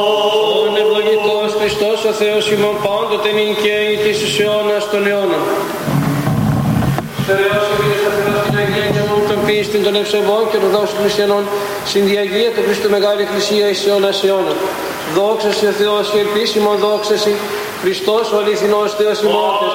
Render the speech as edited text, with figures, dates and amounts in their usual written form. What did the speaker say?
Ον ευλογητός Χριστός ο Θεός ημών πάντοτε νυν και ει της αιώνας των αιώνων. Θεός εμείς σταθερός την Αγία και μόνο των πίστην των ευσεβών και των δόξων χριστιανών συν τη Αγία του Χριστού Μεγάλη Εκκλησία εις αιώνας αιώνων. Δόξα σε Θεός και ελπίσιμον δόξα σε Χριστός ο αληθινός Θεός ημών.